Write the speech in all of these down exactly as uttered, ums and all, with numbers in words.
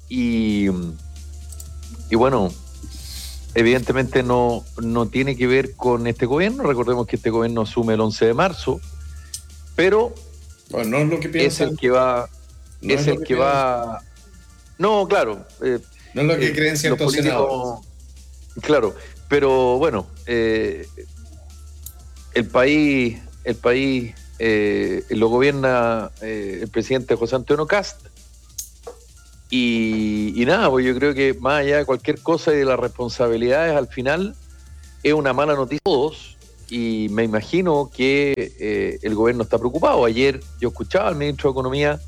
y, y bueno, evidentemente no, no tiene que ver con este gobierno. Recordemos que este gobierno asume el once de marzo, pero bueno, no es lo que piensan, es el que va, no es, es el que, que va, no, claro, eh, no es lo que eh, creen ciertos senadores. Claro, pero bueno, eh, el país, el país eh, lo gobierna eh, el presidente José Antonio Kast. Y, y nada, pues yo creo que más allá de cualquier cosa y de las responsabilidades, al final es una mala noticia para todos, y me imagino que eh, el gobierno está preocupado. Ayer yo escuchaba al ministro de Economía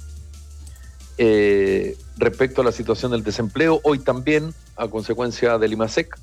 eh, respecto a la situación del desempleo, hoy también a consecuencia del IMASEC,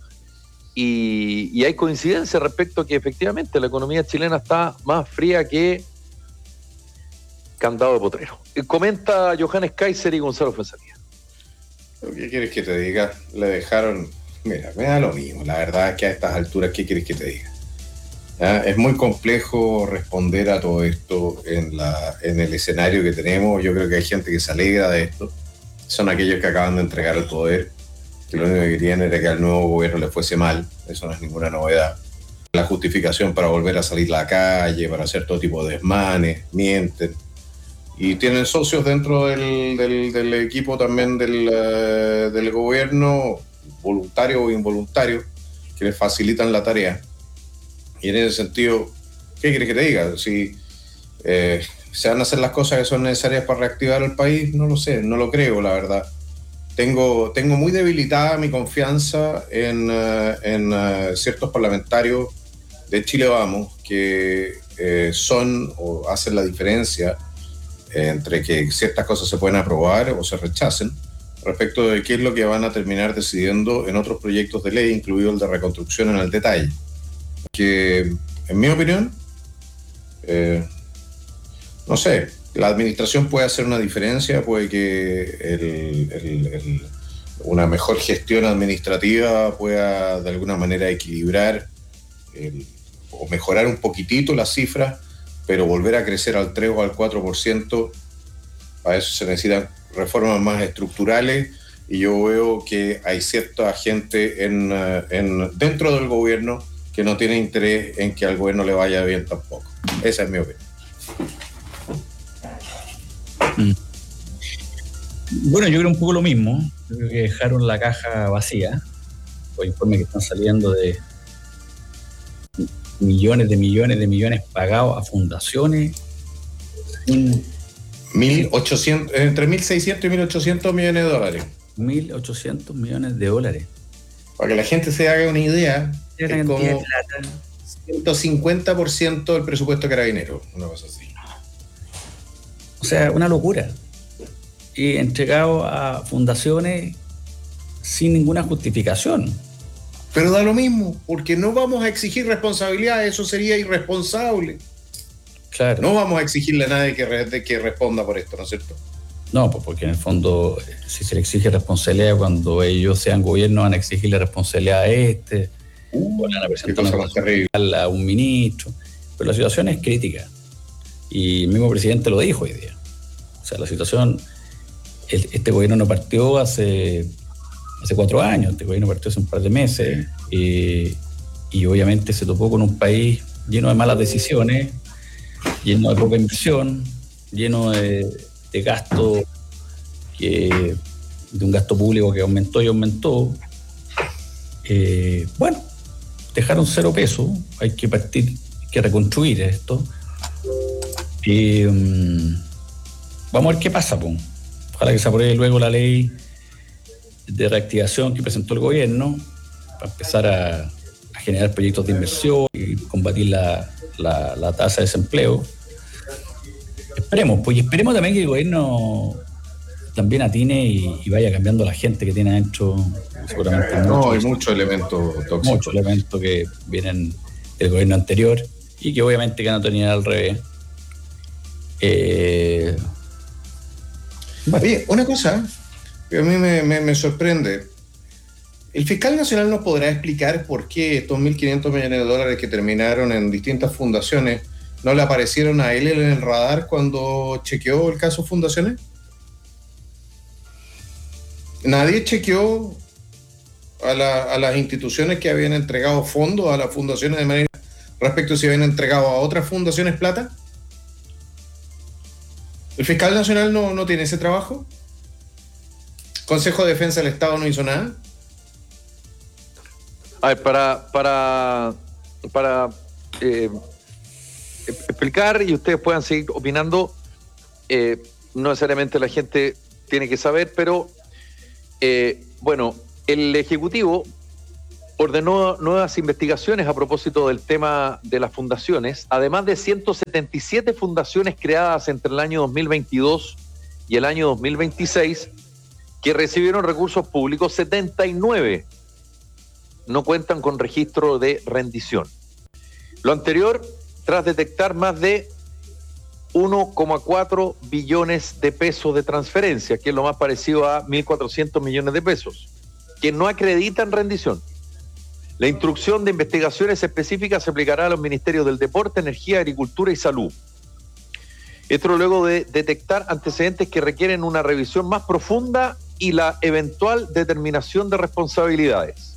y, y hay coincidencia respecto a que efectivamente la economía chilena está más fría que candado de potrero. Comenta Johannes Kaiser y Gonzalo Fuenzalía. ¿Qué quieres que te diga? Le dejaron... Mira, me da lo mismo. La verdad es que a estas alturas, ¿qué quieres que te diga? ¿Ya? Es muy complejo responder a todo esto en, la, en el escenario que tenemos. Yo creo que hay gente que se alegra de esto. Son aquellos que acaban de entregar el poder, que lo único que querían era que al nuevo gobierno le fuese mal. Eso no es ninguna novedad. La justificación para volver a salir a la calle, para hacer todo tipo de desmanes, mienten. Y tienen socios dentro del, del, del equipo también del, uh, del gobierno, voluntarios o involuntarios, que les facilitan la tarea. Y en ese sentido, ¿qué quieres que te diga? Si eh, se van a hacer las cosas que son necesarias para reactivar el país, no lo sé, no lo creo, la verdad. Tengo, tengo muy debilitada mi confianza en, uh, en uh, ciertos parlamentarios de Chile Vamos, que eh, son o hacen la diferencia entre que ciertas cosas se pueden aprobar o se rechacen, respecto de qué es lo que van a terminar decidiendo en otros proyectos de ley, incluido el de reconstrucción en el detalle. Que, en mi opinión, eh, no sé, la administración puede hacer una diferencia, puede que el, el, el, una mejor gestión administrativa pueda de alguna manera equilibrar el, o mejorar un poquitito las cifras, pero volver a crecer al tres o al cuatro por ciento, para eso se necesitan reformas más estructurales, y yo veo que hay cierta gente en, en, dentro del gobierno que no tiene interés en que al gobierno le vaya bien tampoco. Esa es mi opinión. Mm. Bueno, yo creo un poco lo mismo. Yo creo que dejaron la caja vacía. Los informes que están saliendo de millones de millones de millones pagados a fundaciones. mil ochocientos, entre mil seiscientos y mil ochocientos millones de dólares. mil ochocientos millones de dólares. Para que la gente se haga una idea, es como ciento cincuenta por ciento del presupuesto de Carabineros, una cosa así. O sea, una locura. Y entregado a fundaciones sin ninguna justificación. Pero da lo mismo, porque no vamos a exigir responsabilidad, eso sería irresponsable. Claro. No vamos a exigirle a nadie que, re, que responda por esto, ¿no es cierto? No, pues porque en el fondo, si se le exige responsabilidad cuando ellos sean gobierno, van a exigirle responsabilidad a este, uh, o le van a presentar una a un ministro. Pero la situación es crítica. Y el mismo presidente lo dijo hoy día. O sea, la situación, el, este gobierno no partió hace... hace cuatro años, este gobierno partió hace un par de meses, y, y obviamente se topó con un país lleno de malas decisiones, lleno de poca inversión, lleno de, de gasto, que, de un gasto público que aumentó y aumentó. Eh, bueno, dejaron cero peso, hay que partir, hay que reconstruir esto. Y, um, vamos a ver qué pasa, pues. Ojalá que se apruebe luego la ley de reactivación que presentó el gobierno para empezar a, a generar proyectos de inversión y combatir la, la, la tasa de desempleo. Esperemos, pues, y esperemos también que el gobierno también atine y, y vaya cambiando a la gente que tiene adentro. Seguramente no, muchos, hay muchos elementos tóxicos. Muchos elementos que vienen del gobierno anterior y que obviamente que no tenían al revés. Eh, bueno. Oye, una cosa que a mí me, me, me sorprende. ¿El fiscal nacional nos podrá explicar por qué estos mil quinientos millones de dólares que terminaron en distintas fundaciones no le aparecieron a él en el radar cuando chequeó el caso Fundaciones? Nadie chequeó a, la, a las instituciones que habían entregado fondos a las fundaciones de manera respecto a si habían entregado a otras fundaciones plata. ¿El fiscal nacional no, no tiene ese trabajo? ¿Consejo de Defensa del Estado no hizo nada? A ver, para, para, para eh, explicar y ustedes puedan seguir opinando, eh, no necesariamente la gente tiene que saber, pero eh, bueno, el Ejecutivo ordenó nuevas investigaciones a propósito del tema de las fundaciones, además de ciento setenta y siete fundaciones creadas entre el año dos mil veintidós y el año dos mil veintiséis que recibieron recursos públicos. setenta y nueve no cuentan con registro de rendición. Lo anterior tras detectar más de uno coma cuatro billones de pesos de transferencia, que es lo más parecido a mil cuatrocientos millones de pesos, que no acreditan rendición. La instrucción de investigaciones específicas se aplicará a los ministerios del Deporte, Energía, Agricultura y Salud. Esto luego de detectar antecedentes que requieren una revisión más profunda y la eventual determinación de responsabilidades.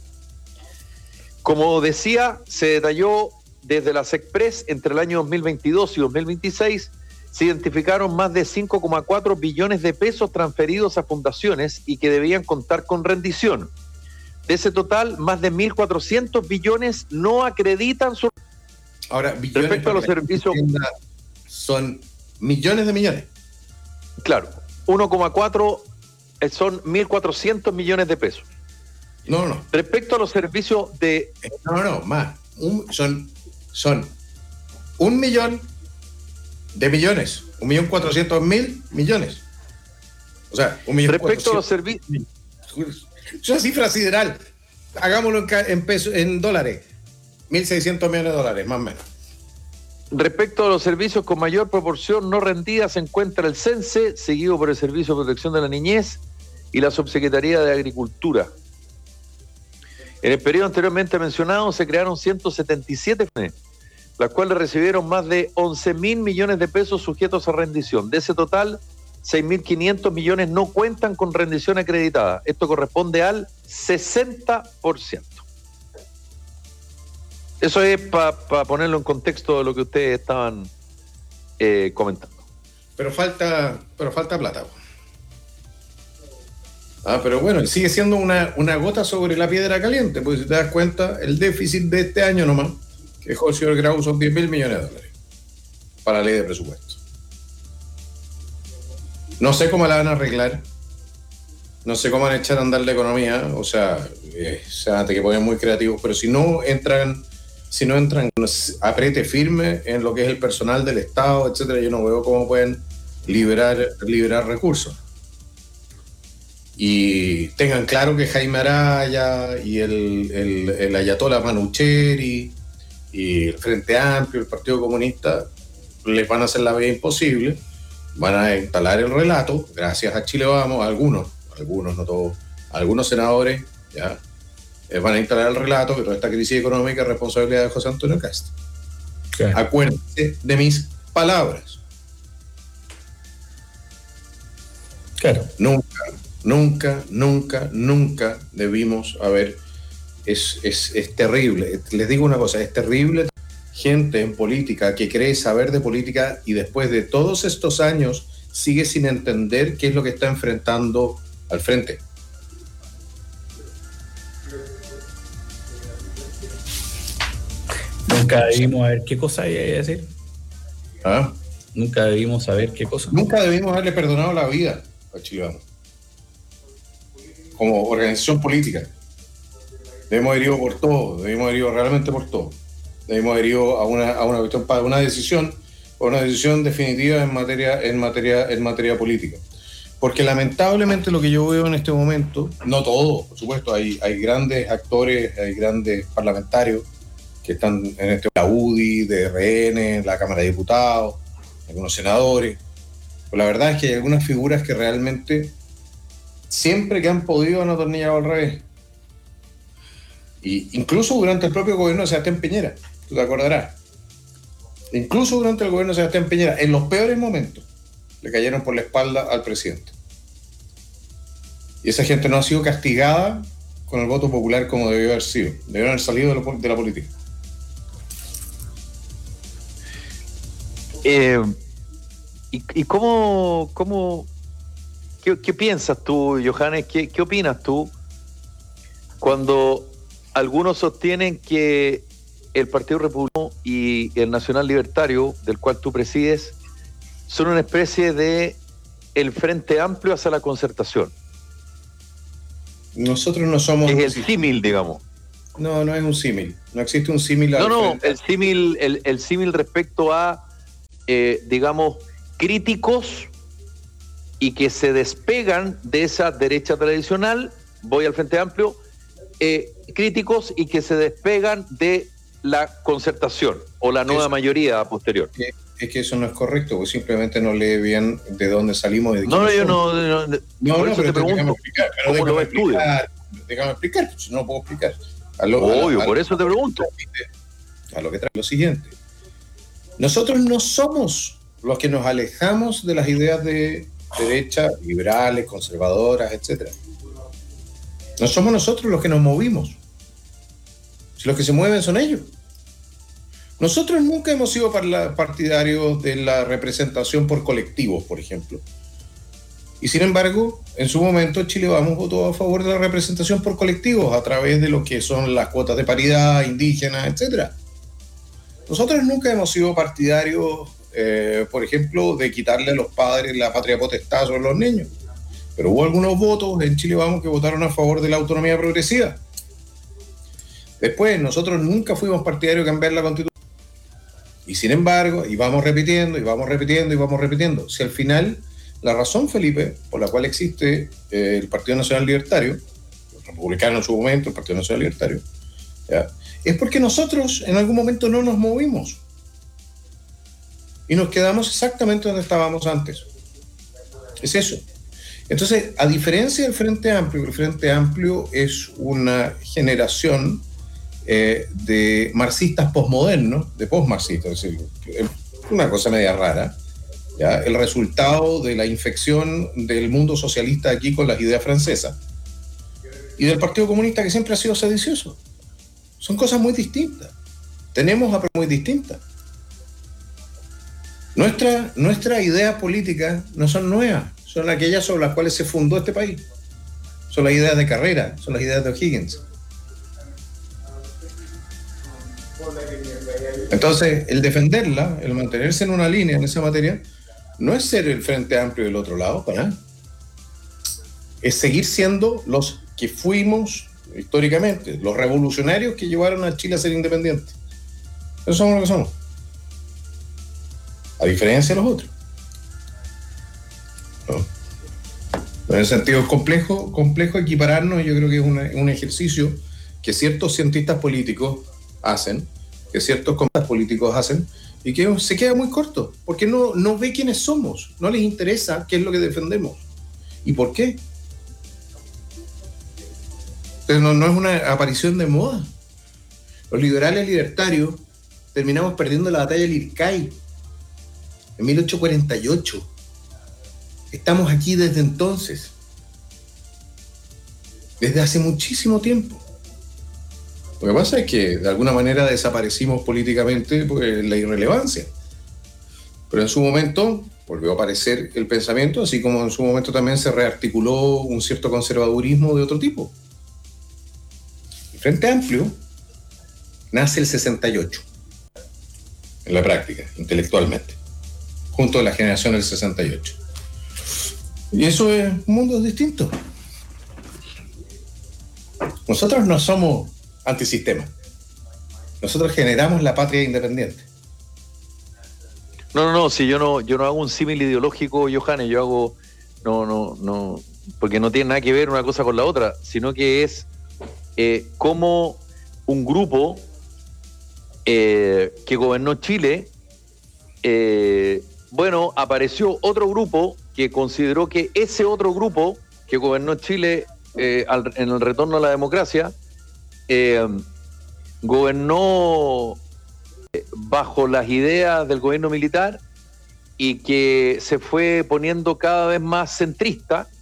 Como decía, se detalló desde la SECPRES entre el año dos mil veintidós y dos mil veintiséis, se identificaron más de cinco coma cuatro billones de pesos transferidos a fundaciones y que debían contar con rendición. De ese total, más de mil cuatrocientos billones no acreditan su... Ahora, billones respecto a los servicios... Son millones de millones. Claro, uno coma cuatro son mil cuatrocientos millones de pesos. No, no. Respecto a los servicios de... No, no, más. Un, son, son un millón de millones. Un millón cuatrocientos mil millones. O sea, un millón respecto a los servicios... Es una cifra sideral. Hagámoslo en, en pesos, en dólares. mil seiscientos millones de dólares, más o menos. Respecto a los servicios con mayor proporción no rendida se encuentra el CENSE, seguido por el Servicio de Protección de la Niñez y la Subsecretaría de Agricultura. En el periodo anteriormente mencionado se crearon ciento setenta y siete, las cuales recibieron más de once mil millones de pesos sujetos a rendición. De ese total, seis mil quinientos millones no cuentan con rendición acreditada. Esto corresponde al sesenta por ciento. Eso es para pa ponerlo en contexto de lo que ustedes estaban eh, comentando. Pero falta, pero falta plata. Ah, pero bueno, sigue siendo una, una gota sobre la piedra caliente, porque si te das cuenta, el déficit de este año nomás, que dejó el señor Grau, son diez mil millones de dólares para la ley de presupuesto. No sé cómo la van a arreglar, no sé cómo van a echar a andar la economía, o sea, eh, se van a tener que poner muy creativos, pero si no entran, si no entran apriete firme en lo que es el personal del Estado, etcétera, yo no veo cómo pueden liberar, liberar recursos. Y tengan claro que Jaime Araya y el, el, el Ayatollah Manucheri y el Frente Amplio, el Partido Comunista, les van a hacer la vida imposible, van a instalar el relato, gracias a Chile Vamos, algunos, algunos, no todos, algunos senadores, ya, van a instalar el relato que toda esta crisis económica es responsabilidad de José Antonio Cast. Okay. Acuérdense de mis palabras. Claro. Nunca, nunca, nunca, nunca debimos haber... Es, es, es terrible. Les digo una cosa, es terrible gente en política que cree saber de política y después de todos estos años sigue sin entender qué es lo que está enfrentando al frente. Nunca debimos saber qué cosa iba a decir. ¿Ah? Nunca debimos saber qué cosa. Nunca debimos haberle perdonado la vida a Chile Vamos. Como organización política. Debemos haber ido por todo, debemos haber ido realmente por todo. Debemos haber ido a una, a una cuestión para una decisión, una decisión definitiva en materia, en materia, en materia política. Porque lamentablemente lo que yo veo en este momento, no todo, por supuesto, hay, hay grandes actores, hay grandes parlamentarios que están en este, la U D I, de R N, la Cámara de Diputados, algunos senadores. Pero la verdad es que hay algunas figuras que realmente siempre que han podido han atornillado al revés. Y incluso durante el propio gobierno de Sebastián Piñera, tú te acordarás. Incluso durante el gobierno de Sebastián Piñera, en los peores momentos, le cayeron por la espalda al presidente. Y esa gente no ha sido castigada con el voto popular como debió haber sido. Debieron haber salido de, lo, de la política. Eh, ¿Y, y cómo, cómo qué, qué piensas tú, Johannes? ¿Qué, qué opinas tú cuando algunos sostienen que el Partido Republicano y el Nacional Libertario, del cual tú presides, son una especie de el Frente Amplio hacia la concertación? Nosotros no somos... Es el símil, digamos. No, no es un símil. No existe un símil. No, no, el símil, el, el símil respecto a, eh, digamos, críticos y que se despegan de esa derecha tradicional, voy al Frente Amplio, eh, críticos y que se despegan de la concertación o la nueva eso, mayoría posterior. Es, es que eso no es correcto, porque simplemente no lee bien de dónde salimos. De no, no, yo no, no, no, no, por no, eso pero te pregunto, déjame explicar, pero ¿cómo déjame lo explicar, déjame explicar, pues, no puedo explicar. A lo, Obvio, a, a, por eso te pregunto. A lo que trae lo siguiente. Nosotros no somos los que nos alejamos de las ideas de derecha, liberales, conservadoras, etcétera. No somos nosotros los que nos movimos. Si los que se mueven son ellos. Nosotros nunca hemos sido partidarios de la representación por colectivos, por ejemplo. Y sin embargo, en su momento Chile Vamos votó a favor de la representación por colectivos a través de lo que son las cuotas de paridad, indígenas, etcétera. Nosotros nunca hemos sido partidarios, eh, por ejemplo, de quitarle a los padres la patria potestad sobre los niños. Pero hubo algunos votos en Chile Vamos que votaron a favor de la autonomía progresiva. Después, nosotros nunca fuimos partidarios de cambiar la Constitución. Y sin embargo, y vamos repitiendo, y vamos repitiendo, y vamos repitiendo. Si al final, la razón, Felipe, por la cual existe eh, el Partido Nacional Libertario, el republicano en su momento, el Partido Nacional Libertario, ¿ya?, es porque nosotros en algún momento no nos movimos. Y nos quedamos exactamente donde estábamos antes. Es eso. Entonces, a diferencia del Frente Amplio, el Frente Amplio es una generación eh, de marxistas posmodernos, de postmarxistas, es decir, una cosa media rara, ¿ya?, el resultado de la infección del mundo socialista aquí con las ideas francesas y del Partido Comunista, que siempre ha sido sedicioso. Son cosas muy distintas. Tenemos a muy distintas. Nuestra, nuestras ideas políticas no son nuevas, son aquellas sobre las cuales se fundó este país. Son las ideas de Carrera, son las ideas de O'Higgins. Entonces, el defenderla, el mantenerse en una línea en esa materia, no es ser el Frente Amplio del otro lado, para nada. Es seguir siendo los que fuimos históricamente, los revolucionarios que llevaron a Chile a ser independiente. Eso somos lo que somos. A diferencia de los otros. ¿No? En ese sentido es complejo, complejo equipararnos. Yo creo que es una, un ejercicio que ciertos cientistas políticos hacen, que ciertos comistas políticos hacen, y que se queda muy corto, porque no, no ve quiénes somos, no les interesa qué es lo que defendemos y por qué. Entonces no, no es una aparición de moda. Los liberales libertarios terminamos perdiendo la batalla del Ircay en mil ochocientos cuarenta y ocho. Estamos aquí desde entonces, desde hace muchísimo tiempo. Lo que pasa es que de alguna manera desaparecimos políticamente por la irrelevancia. Pero en su momento volvió a aparecer el pensamiento, así como en su momento también se rearticuló un cierto conservadurismo de otro tipo. El Frente Amplio nace el sesenta y ocho, en la práctica, intelectualmente, junto a la generación del sesenta y ocho. Y eso es un mundo distinto. Nosotros no somos antisistema. Nosotros generamos la patria independiente. No, no, no, si yo no, yo no hago un símil ideológico, Johannes, yo hago, no, no, no, porque no tiene nada que ver una cosa con la otra, sino que es eh, como un grupo eh, que gobernó Chile, eh, bueno, apareció otro grupo que consideró que ese otro grupo que gobernó Chile eh, al, en el retorno a la democracia, eh, gobernó bajo las ideas del gobierno militar y que se fue poniendo cada vez más centrista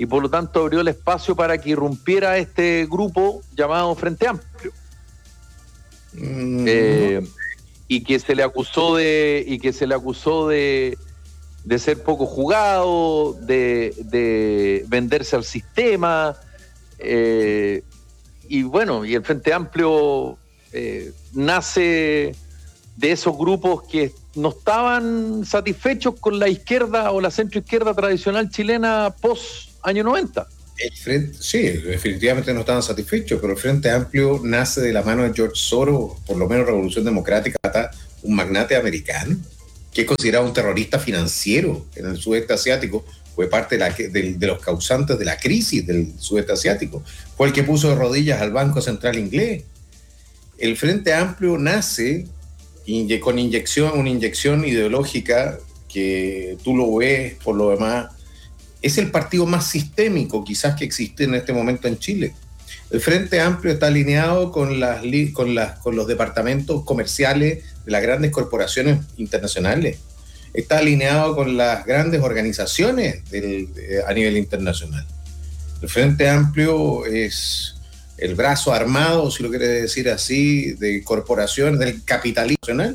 y por lo tanto abrió el espacio para que irrumpiera este grupo llamado Frente Amplio. Mm. Eh, y que se le acusó de y que se le acusó de, de ser poco jugado, de, de venderse al sistema, eh, y bueno, y el Frente Amplio eh, nace de esos grupos que no estaban satisfechos con la izquierda o la centroizquierda tradicional chilena post año noventa. El frente, sí, definitivamente no estaban satisfechos, pero el Frente Amplio nace de la mano de George Soros, por lo menos Revolución Democrática, un magnate americano que es considerado un terrorista financiero en el sudeste asiático, fue parte de, la, de, de los causantes de la crisis del sudeste asiático, fue el que puso de rodillas al Banco Central inglés. El Frente Amplio nace inye, con inyección, una inyección ideológica que tú lo ves por lo demás. Es el partido más sistémico quizás que existe en este momento en Chile. El Frente Amplio está alineado con, las, con, las, con los departamentos comerciales de las grandes corporaciones internacionales. Está alineado con las grandes organizaciones del, de, a nivel internacional. El Frente Amplio es el brazo armado, si lo quiere decir así, de corporaciones, del capitalismo nacional.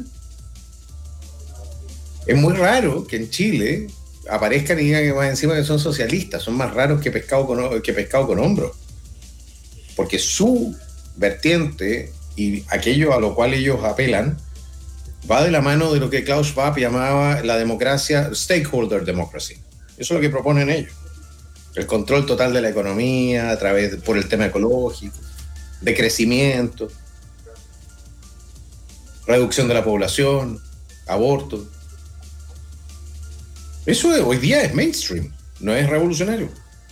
Es muy raro que en Chile aparezcan y digan que más encima que son socialistas, son más raros que pescado con, que pescado con hombros, porque su vertiente y aquello a lo cual ellos apelan va de la mano de lo que Klaus Schwab llamaba la democracia, stakeholder democracy. Eso es lo que proponen ellos, el control total de la economía a través de, por el tema ecológico, de crecimiento, reducción de la población, aborto. Eso hoy día es mainstream, no es revolucionario.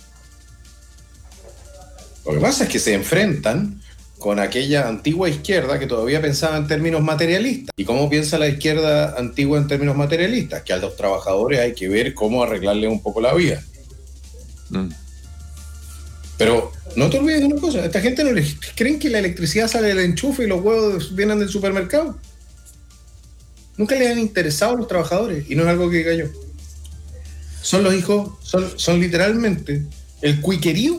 Lo que pasa es que se enfrentan con aquella antigua izquierda que todavía pensaba en términos materialistas. ¿Y cómo piensa la izquierda antigua en términos materialistas? Que a los trabajadores hay que ver cómo arreglarles un poco la vida. Mm. Pero no te olvides de una cosa, a esta gente no les creen que la electricidad sale del enchufe y los huevos vienen del supermercado. Nunca les han interesado a los trabajadores, y no es algo que diga yo. Son los hijos, son, son literalmente el cuiquerío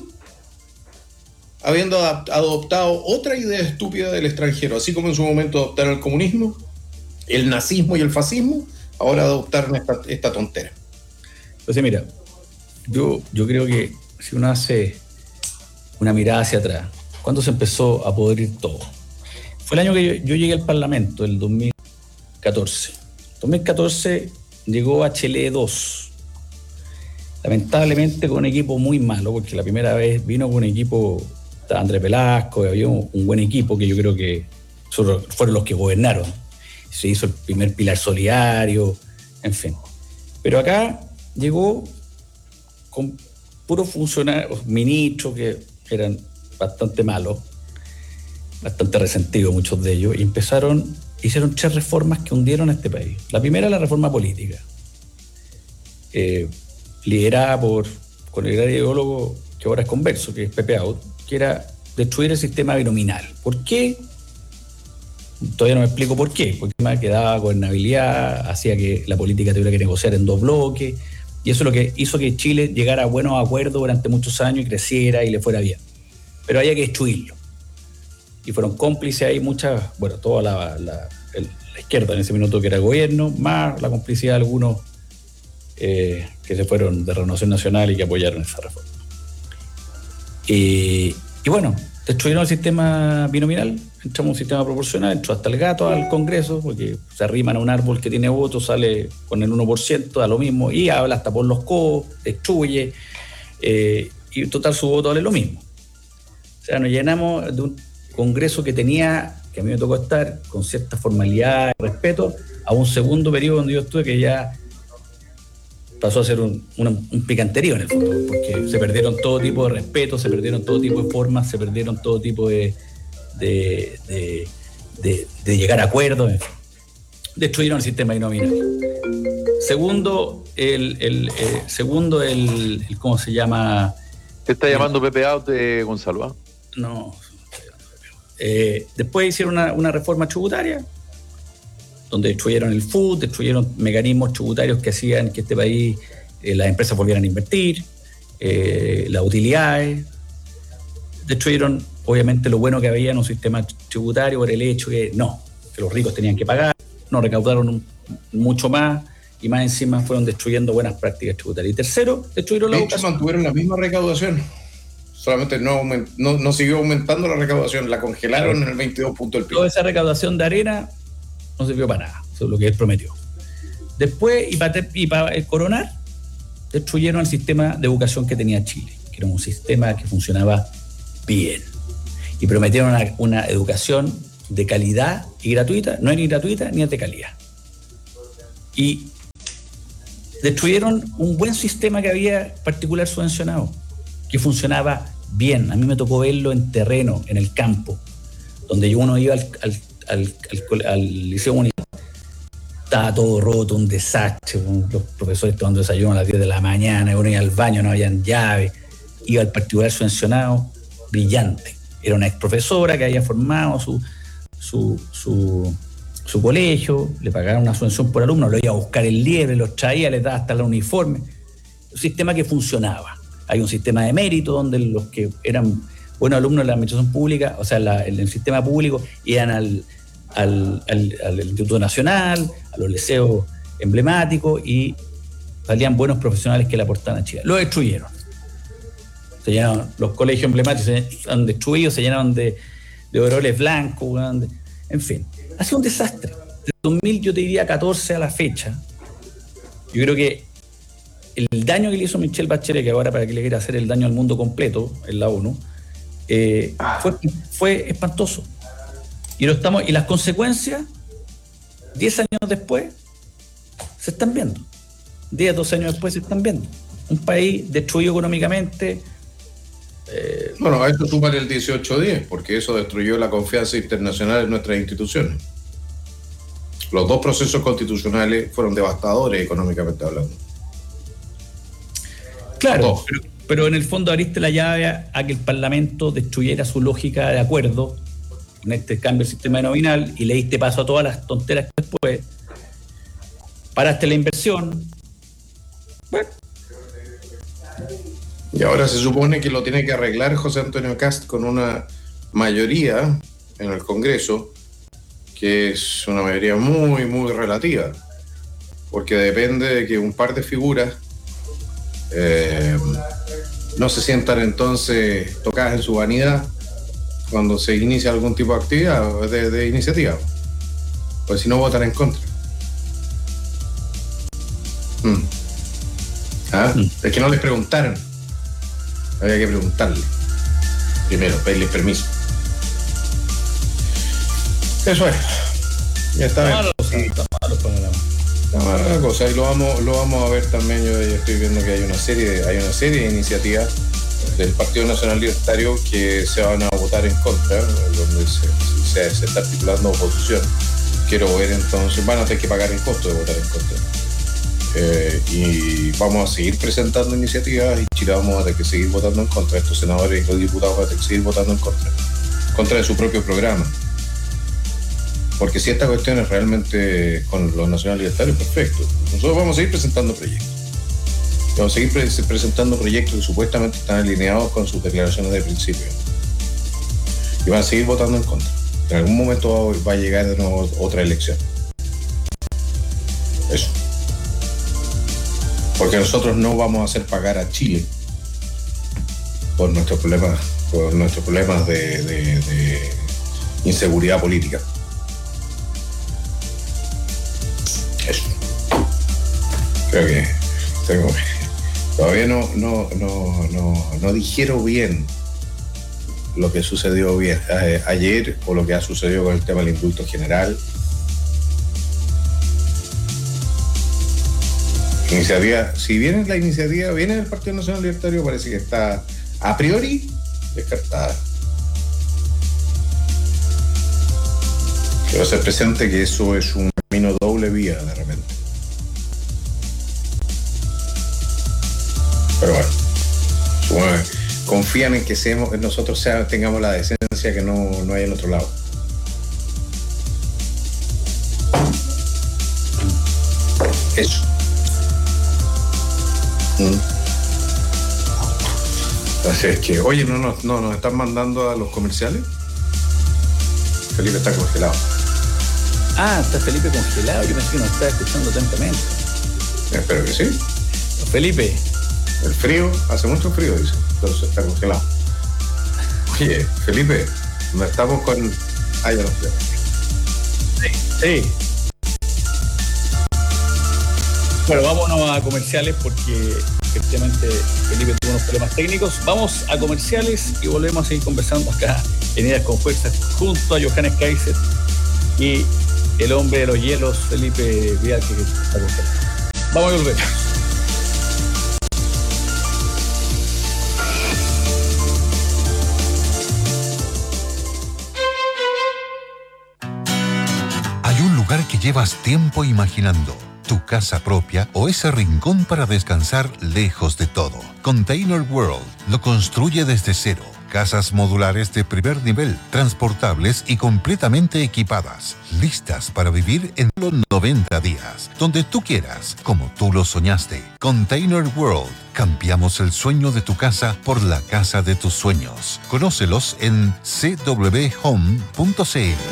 habiendo adoptado otra idea estúpida del extranjero, así como en su momento adoptaron el comunismo, el nazismo y el fascismo, ahora adoptaron esta, esta tontera. Entonces, mira, yo, yo creo que si uno hace una mirada hacia atrás, ¿cuándo se empezó a podrir todo? Fue el año que yo, yo llegué al Parlamento, el dos mil catorce. dos mil catorce llegó H L E dos. Lamentablemente con un equipo muy malo, porque la primera vez vino con un equipo, estaba Andrés Velasco, había un, un buen equipo que yo creo que fueron los que gobernaron. Se hizo el primer pilar solidario, en fin. Pero acá llegó con puros funcionarios, ministros que eran bastante malos, bastante resentidos muchos de ellos, y empezaron, hicieron tres reformas que hundieron a este país. La primera, la reforma política. Eh, liderada por con el gran ideólogo que ahora es converso, que es Pepe Out, que era destruir el sistema binominal. ¿Por qué? Todavía no me explico por qué, porque más que daba gobernabilidad, hacía que la política tuviera que negociar en dos bloques, y eso es lo que hizo que Chile llegara a buenos acuerdos durante muchos años y creciera y le fuera bien. Pero había que destruirlo. Y fueron cómplices ahí muchas, bueno, toda la, la, la izquierda en ese minuto que era el gobierno, más la complicidad de algunos Eh, que se fueron de Renovación Nacional y que apoyaron esa reforma. Y, y bueno, destruyeron el sistema binominal, entramos en un sistema proporcional, entró hasta el gato al Congreso, porque se arriman a un árbol que tiene votos, sale con el uno por ciento, da lo mismo, y habla hasta por los codos, destruye, eh, y en total su voto vale lo mismo. O sea, nos llenamos de un Congreso que tenía, que a mí me tocó estar, con cierta formalidad y respeto, a un segundo periodo donde yo estuve que ya pasó a ser un, un, un picanterío en el fondo, porque se perdieron todo tipo de respeto, se perdieron todo tipo de formas, se perdieron todo tipo de, de, de, de, de llegar a acuerdos, en fin. Destruyeron el sistema binominal. Segundo, el, el, eh, segundo el, el, ¿cómo se llama? ¿Te está llamando Pepe Out de Gonzalo? ¿Ah? No, eh, después hicieron una, una reforma tributaria, donde destruyeron el F U D, destruyeron mecanismos tributarios que hacían que este país, eh, las empresas volvieran a invertir, eh, las utilidades, destruyeron obviamente lo bueno que había en un sistema tributario por el hecho que no, que los ricos tenían que pagar, no recaudaron un, mucho más y más encima fueron destruyendo buenas prácticas tributarias. Y tercero, destruyeron la educación. Mantuvieron la misma recaudación, solamente no, no, no siguió aumentando la recaudación, la congelaron en el veintidós puntos del P I B. Toda esa recaudación de arena no sirvió para nada, eso es lo que él prometió. Después, y para, y para coronar, destruyeron el sistema de educación que tenía Chile, que era un sistema que funcionaba bien. Y prometieron una, una educación de calidad y gratuita, no es ni gratuita ni es de calidad. Y destruyeron un buen sistema que había particular subvencionado, que funcionaba bien. A mí me tocó verlo en terreno, en el campo, donde uno iba al, al, al, al, al liceo municipal. Estaba todo roto, un desastre, los profesores tomando desayuno a las diez de la mañana, uno iba al baño, no habían llave, iba al particular subvencionado, brillante. Era una ex profesora que había formado su, su, su, su colegio, le pagaron una subvención por alumno, lo iba a buscar el liebre, los traía, les daba hasta el uniforme. Un sistema que funcionaba. Hay un sistema de mérito donde los que eran buenos alumnos de la administración pública, o sea, la, en el sistema público, iban al, al, al, al Instituto Nacional, a los liceos emblemáticos y salían buenos profesionales que le aportaban a Chile. Lo destruyeron. Se llenaron, los colegios emblemáticos se han destruido, se llenaron de, de overoles blancos, de, en fin. Ha sido un desastre. Desde dos mil, yo te diría catorce a la fecha, yo creo que el daño que le hizo Michelle Bachelet, que ahora para que le quiera hacer el daño al mundo completo en la ONU, eh, fue, fue espantoso. Y, lo estamos, y las consecuencias, diez años después, se están viendo. diez, doce años después se están viendo. Un país destruido económicamente. Eh, bueno, a eso suma el dieciocho diez, porque eso destruyó la confianza internacional en nuestras instituciones. Los dos procesos constitucionales fueron devastadores económicamente hablando. Claro, pero, pero en el fondo abriste la llave a, a que el Parlamento destruyera su lógica de acuerdo con este cambio del sistema nominal y le diste paso a todas las tonteras que después. Paraste la inversión. Bueno. Y ahora se supone que lo tiene que arreglar José Antonio Kast con una mayoría en el Congreso, que es una mayoría muy, muy relativa, porque depende de que un par de figuras eh, no se sientan entonces tocadas en su vanidad cuando se inicia algún tipo de actividad, de, de iniciativa, pues si no votan en contra. Mm. ¿Ah? Mm. Es que no les preguntaron. Había que preguntarle primero, pedirle permiso. Eso es. Ya está bien. Está malo, está mala la cosa. Y lo vamos, lo vamos a ver también. Yo, yo estoy viendo que hay una serie de, hay una serie de iniciativas del Partido Nacional Libertario que se van a votar en contra, donde se, se, se está articulando oposición. Quiero ver entonces, van a tener que pagar el costo de votar en contra. Eh, y vamos a seguir presentando iniciativas y Chile vamos a tener que seguir votando en contra. Estos senadores y los diputados van a tener que seguir votando en contra, contra de su propio programa. Porque si esta cuestión es realmente con los nacionales libertarios, perfecto. Nosotros vamos a seguir presentando proyectos. Vamos a seguir pre- presentando proyectos que supuestamente están alineados con sus declaraciones de principio. Y van a seguir votando en contra. En algún momento va a llegar de nuevo otra elección. Eso. Porque nosotros no vamos a hacer pagar a Chile por nuestros problemas, por nuestros problemas de, de, de inseguridad política. Eso. Creo que tengo, todavía no, no, no, no, no digiero bien lo que sucedió bien, eh, ayer o lo que ha sucedido con el tema del indulto general. Iniciativa, si viene la iniciativa, viene del Partido Nacional Libertario, parece que está a priori descartada. Quiero hacer presente que eso es un camino doble vía de repente. Pero bueno, supongo, confían en que seamos, en nosotros sea, tengamos la decencia que no, no hay en otro lado. Eso. Mm. Así es que, oye, no, no, no, nos están mandando a los comerciales. Felipe está congelado. Ah, está Felipe congelado. Yo pensé que nos estaba escuchando atentamente. Espero que sí. Felipe. El frío, hace mucho frío, dice. Entonces está congelado. Oye, Felipe, no estamos con... Ah, ya no sé. Sí, sí. Bueno, vámonos a comerciales porque efectivamente Felipe tuvo unos problemas técnicos. Vamos a comerciales y volvemos a seguir conversando acá en Ideas con Fuerza junto a Johannes Kaiser y el hombre de los hielos, Felipe Vidal, que está congelado. Vamos a volver. Hay un lugar que llevas tiempo imaginando. Tu casa propia o ese rincón para descansar lejos de todo. Container World lo construye desde cero. Casas modulares de primer nivel, transportables y completamente equipadas. Listas para vivir en los noventa días. Donde tú quieras, como tú lo soñaste. Container World. Cambiamos el sueño de tu casa por la casa de tus sueños. Conócelos en c w home punto c l.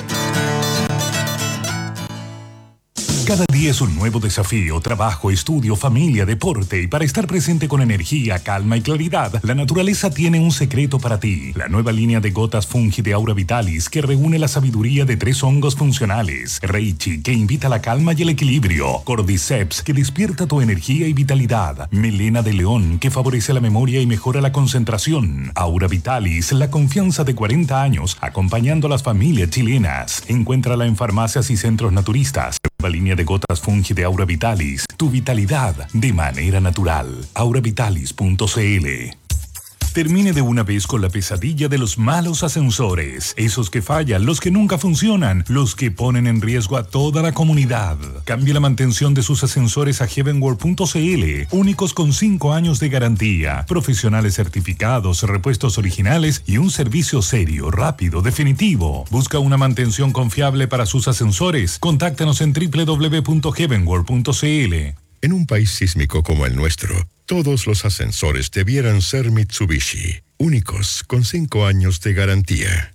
Cada día es un nuevo desafío, trabajo, estudio, familia, deporte, y para estar presente con energía, calma y claridad, la naturaleza tiene un secreto para ti. La nueva línea de gotas Fungi de Aura Vitalis, que reúne la sabiduría de tres hongos funcionales. Reichi, que invita a la calma y el equilibrio. Cordyceps, que despierta tu energía y vitalidad. Melena de león, que favorece la memoria y mejora la concentración. Aura Vitalis, la confianza de cuarenta años, acompañando a las familias chilenas. Encuéntrala en farmacias y centros naturistas. La línea de gotas Fungi de Aura Vitalis, tu vitalidad de manera natural. aura vitalis punto c l. Termine de una vez con la pesadilla de los malos ascensores. Esos que fallan, los que nunca funcionan, los que ponen en riesgo a toda la comunidad. Cambie la mantención de sus ascensores a heavenworld punto c l. Únicos con cinco años de garantía. Profesionales certificados, repuestos originales y un servicio serio, rápido, definitivo. Busca una mantención confiable para sus ascensores. Contáctanos en w w w punto heavenworld punto c l. En un país sísmico como el nuestro, todos los ascensores debieran ser Mitsubishi, únicos con cinco años de garantía.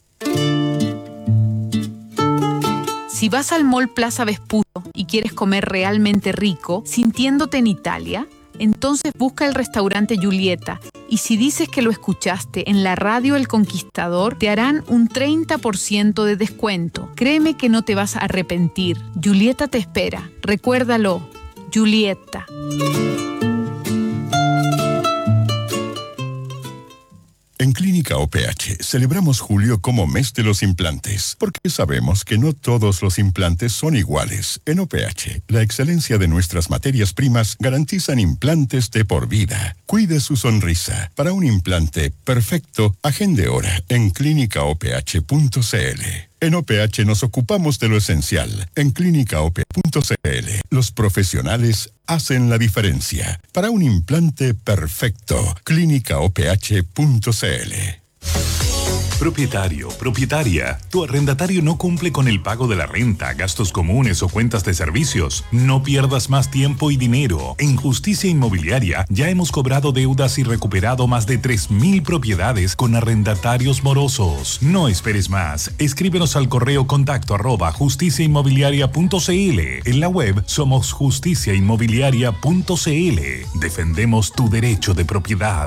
Si vas al Mall Plaza Vespucio y quieres comer realmente rico, sintiéndote en Italia, entonces busca el restaurante Giulietta. Y si dices que lo escuchaste en la radio El Conquistador, te harán un treinta por ciento de descuento. Créeme que no te vas a arrepentir. Giulietta te espera. Recuérdalo. Giulietta. En Clínica O P H celebramos julio como mes de los implantes, porque sabemos que no todos los implantes son iguales. En O P H, la excelencia de nuestras materias primas garantizan implantes de por vida. Cuide su sonrisa. Para un implante perfecto, agende hora en clínica o p h punto c l. En O P H nos ocupamos de lo esencial. En clínica o p punto c l, los profesionales hacen la diferencia. Para un implante perfecto, clínica o p h punto c l. Propietario, propietaria, tu arrendatario no cumple con el pago de la renta, gastos comunes o cuentas de servicios. No pierdas más tiempo y dinero. En Justicia Inmobiliaria ya hemos cobrado deudas y recuperado más de tres mil propiedades con arrendatarios morosos. No esperes más. Escríbenos al correo contacto arroba justicia inmobiliaria punto c l. En la web somos justicia inmobiliaria punto c l. Defendemos tu derecho de propiedad.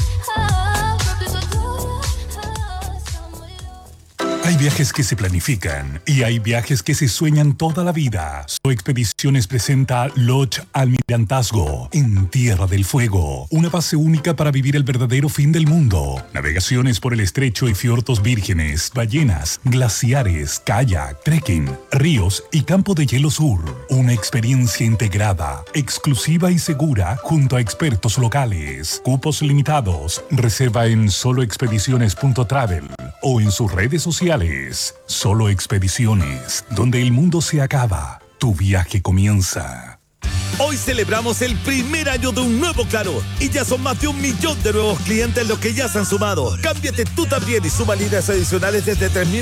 Hay viajes que se planifican y hay viajes que se sueñan toda la vida. So Expediciones presenta Lodge Almirantazgo en Tierra del Fuego. Una base única para vivir el verdadero fin del mundo. Navegaciones por el estrecho y fiordos vírgenes, ballenas, glaciares, kayak, trekking, ríos y campo de hielo sur. Una experiencia integrada, exclusiva y segura junto a expertos locales. Cupos limitados. Reserva en solo expediciones punto travel o en sus redes sociales. Solo Expediciones, donde el mundo se acaba, tu viaje comienza. Hoy celebramos el primer año de un nuevo Claro y ya son más de un millón de nuevos clientes los que ya se han sumado. Cámbiate tú también y suma líneas adicionales desde tres mil